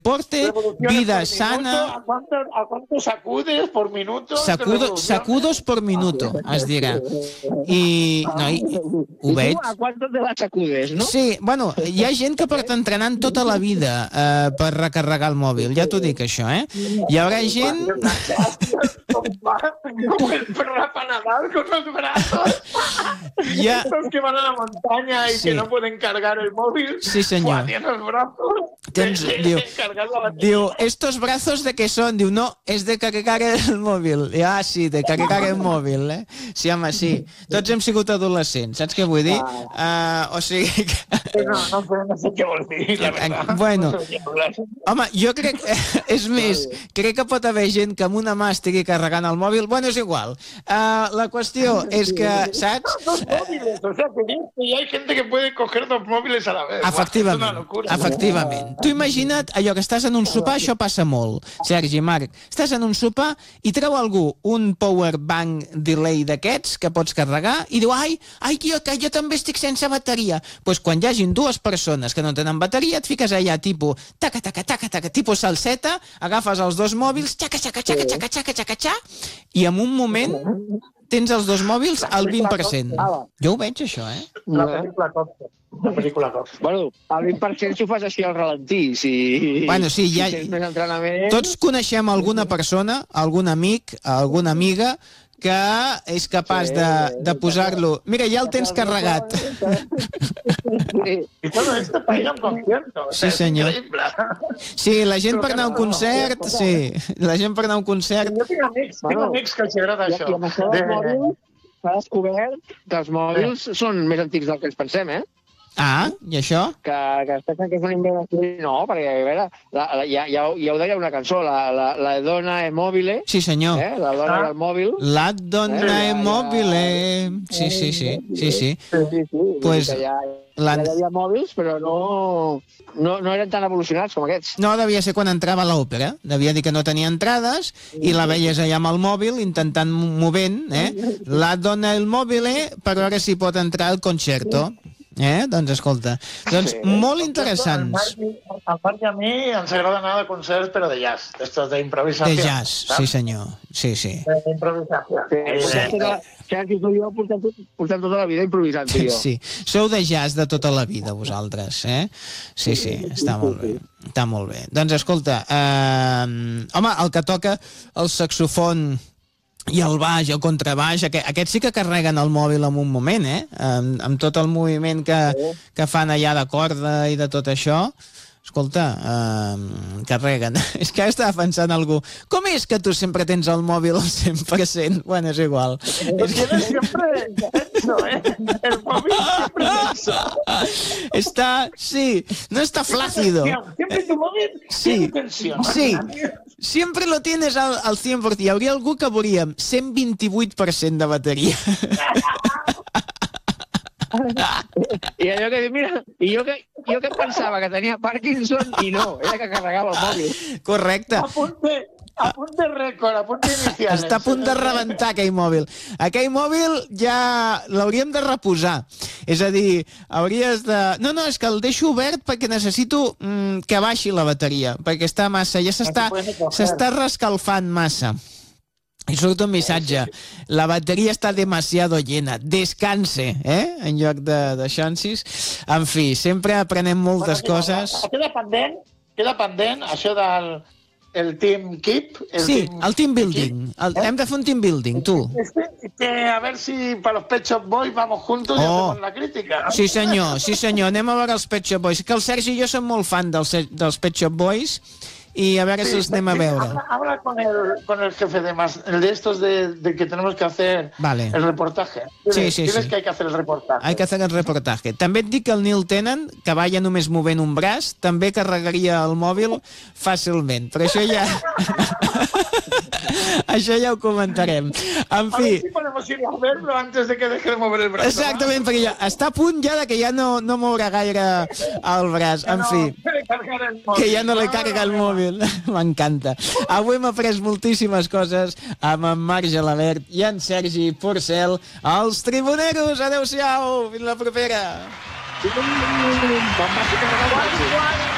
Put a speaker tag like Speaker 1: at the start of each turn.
Speaker 1: porte vida sana.
Speaker 2: ¿A cuántos sacudes por minuto?
Speaker 1: Sacudos por minuto, es dirà. Ho veig.
Speaker 3: ¿A cuántos te las sacudes, no?
Speaker 1: Sí, bueno, hi ha gent que porta entrenant tota la vida per recarregar el mòbil, ja t'ho dic, això, Hi haurà gent...
Speaker 2: Como el programa Nadal con los brazos. Los que van a la montaña y que no pueden cargar el móvil.
Speaker 1: Sí, señor.
Speaker 2: Tienen los brazos.
Speaker 1: Diu, ¿estos brazos de qué son? Diu, no, es de carregar el mòbil. Sí, de carregar el mòbil, Sí, home, sí. Tots hem sigut adolescents, saps què vull dir? O sigui que...
Speaker 2: No sé què vol dir, la veritat.
Speaker 1: Bueno, home, jo crec... És més, crec que pot haver gent que amb una mà estigui carregant el mòbil. Bueno, és igual. La qüestió és que, saps?
Speaker 2: Dos móviles, o sea, que hi ha gent que puede coger dos móviles a la vez.
Speaker 1: Efectivament. Tu imagina't allò que estàs en un sopar, això passa molt. Sergi, Marc, estàs en un sopar i treu algú un power bank delay d'aquests que pots carregar i diu, ai, que jo també estic sense bateria. Doncs quan hi hagin dues persones que no tenen bateria, et fiques allà, tipus, taca, tipus salseta, agafes els dos mòbils, xaca, i en un moment tens els dos mòbils al 20%. Jo ho veig, això,
Speaker 2: La pel·lícula Cops.
Speaker 3: Bueno, al 20% si ho fas així al ralentí,
Speaker 1: Bueno, sí, ja... Tots coneixem alguna persona, algun amic, alguna amiga, que és capaç de posar-lo... Mira, ja el tens carregat.
Speaker 2: I tot esto para ir a un concierto.
Speaker 1: Sí, senyor. Sí, la gent per anar a un concert, sí. La gent per anar a un concert...
Speaker 2: Jo tinc amics que els agrada això.
Speaker 3: I amb això dels mòbils s'ha descobert que els mòbils són més antics del que ens pensem,
Speaker 1: I això?
Speaker 3: Que es pensen que és una invenció. No, perquè, a veure, ja ho deia una cançó, la dona è mobile.
Speaker 1: Sí, senyor.
Speaker 3: La dona del mòbil.
Speaker 1: La donna è mobile. Sí. Pues...
Speaker 3: Ja hi havia mòbils, però no eren tan evolucionats com aquests.
Speaker 1: No, devia ser quan entrava a l'òpera. Devia dir que no tenia entrades i la veies allà amb el mòbil intentant movent, La donna è mobile, però ara sí pot entrar al concerto. Doncs escolta, molt interessants.
Speaker 2: Al Marc i a mi ens agrada anar de concerts, però de jazz, d'estos d'improvisació.
Speaker 1: De jazz, sí senyor, sí.
Speaker 2: D'improvisació.
Speaker 3: Sergi, tu i jo portem tota la vida improvisant, tu i jo.
Speaker 1: Sí, sou de jazz de tota la vida, vosaltres, Sí, està molt bé. Està molt bé. Doncs escolta, home, el que toca el saxofon i el baix, el contrabaix, aquests sí que carreguen el mòbil en un moment, amb tot el moviment que fan allà de corda i de tot això. Escolta, carreguen. És que ara estava pensant algú, com és que tu sempre tens el mòbil al 100%? Bueno, és igual.
Speaker 2: Siempre eso, el móvil siempre
Speaker 1: Está, sí, no está flácido.
Speaker 2: Siempre tu móvil tiene tensión.
Speaker 1: Sí, siempre lo tienes al 100%. Hi hauria algú que veuríem 128% de bateria.
Speaker 3: I allò que diu, mira, jo que pensava que tenia Parkinson i no, era que carregava el mòbil.
Speaker 1: Correcte.
Speaker 2: Apunte rècord, apunte inicial.
Speaker 1: Està a punt de rebentar aquell mòbil. Aquell mòbil ja l'hauríem de reposar. És a dir, hauries de... No, és que el deixo obert perquè necessito que baixi la bateria, perquè està massa, ja s'està rescalfant massa. I surt un missatge. La bateria està demasiado llena. Descanse, en lloc de chances. En fi, sempre aprenem moltes coses.
Speaker 2: Queda pendent això del Team Keep.
Speaker 1: Sí, el team building. Hem de fer un team building, tu.
Speaker 2: A ver si para los Pet Shop Boys vamos juntos y hacemos la crítica.
Speaker 1: Sí, senyor. Anem a veure els Pet Shop Boys. Que el Sergi i jo som molt fan dels Pet Shop Boys y a ver si los anem a veure.
Speaker 2: Habla con el jefe de estos de que tenemos que hacer el reportaje. Diles que hay que hacer el reportaje.
Speaker 1: Hay que hacer el reportaje. També et dic que el Neil Tennant, que va ja només movent un braç, també carregaria el mòbil fàcilment. Però això ja... Això ja ho comentarem. En fi...
Speaker 2: A ver si podemos ir a verlo antes de que deje de mover el braç.
Speaker 1: Exactament, perquè ja està a punt ja de que ja no mourà gaire el braç. En fi, que ja no li carrega el mòbil. M'encanta. Avui hem après moltíssimes coses amb en Marc Gelabert i en Sergi Porcel, els Tribuneros. Adéu-siau, fins la propera.